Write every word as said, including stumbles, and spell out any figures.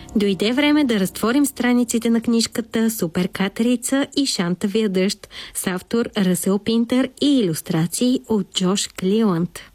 Дойде време да разтворим страниците на книжката Супер катерица и Шантавия дъжд с автор Ръсел Пинтър и илюстрации от Джош Клиланд.